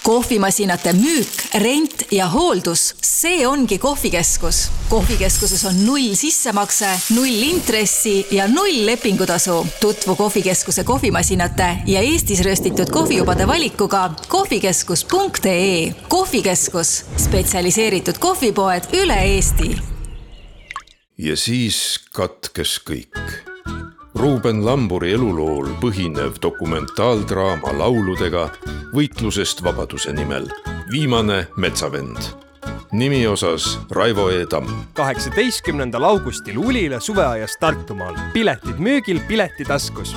Kohvimasinate müük, rent ja hooldus, see ongi kohvikeskus. Kohvikeskuses on 0 sissemakse, 0 intressi ja 0 lepingutasu. Tutvu kohvikeskuse kohvimasinate ja Eestis röstitud kohvijubade valikuga kohvikeskus.ee. Kohvikeskus, spetsialiseeritud kohvipoed üle Eesti. Ja siis katkes kõik. Ruuben Lamburi elulool põhinev dokumentaaldraama lauludega võitlusest vabaduse nimel. Viimane metsavend. Nimi osas Raivo E. Tamm. 18. augustil Ulila suveajas Tartumaal. Piletid müügil, piletitaskus.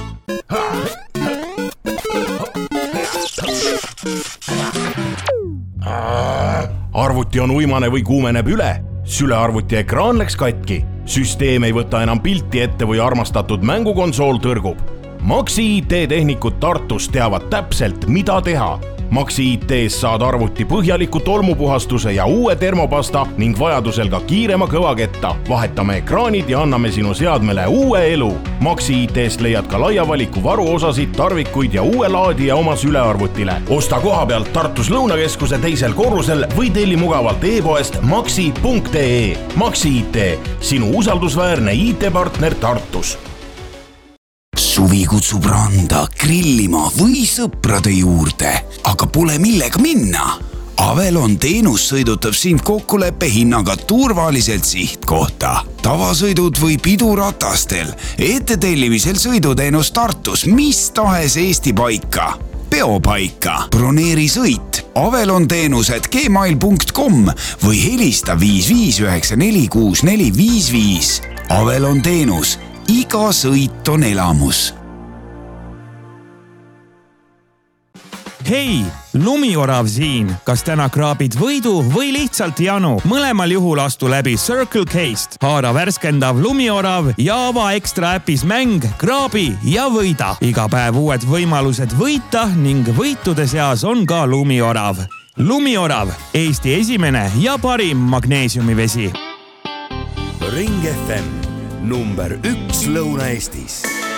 Arvuti on uimane või kuumeneb üle. Sülearvuti ekraan läks katki. Süsteem ei võta enam pilti ette või armastatud mängukonsool tõrgub. Maxi IT-tehnikud Tartus teavad täpselt, mida teha. Maxi IT-s saad arvuti põhjaliku tolmupuhastuse ja uue termopasta ning vajadusel ka kiirema kõvaketta. Vahetame ekraanid ja anname sinu seadmele uue elu. Maxi IT-st leiad ka laia valiku varuosasid, tarvikuid ja uue laadija oma sülearvutile. Osta koha pealt Tartus Lõunakeskuse 2. korrusel või telli mugavalt e-poest maxi.ee. Maxi IT, sinu usaldusväärne IT-partner Tartus. Suvi kutsub randa, grillima või sõprade juurde, aga pole millega minna. Avelon teenus sõidutab sind kokkuleppe hinnaga turvaliselt sihtkohta. Tavasõidud või piduratastel, ettetellimisel sõiduteenus Tartus mis tahes Eesti paika. Peopaika, broneeri sõit, Avelon teenused gmail.com või helista 55946455. Avelon teenus. Iga sõit on elamus. Hei, Lumiorav siin. Kas täna kraabid võidu või lihtsalt janu? Mõlemal juhul astu läbi Circle K-st. Haara värskendav Lumiorav ja ava ekstra äpis mäng, kraabi ja võida. Iga päev uued võimalused võita ning võitude seas on ka Lumiorav. Lumiorav, Eesti esimene ja parim magneesiumivesi. Ring FM. Number 1 Lõuna-Eestis.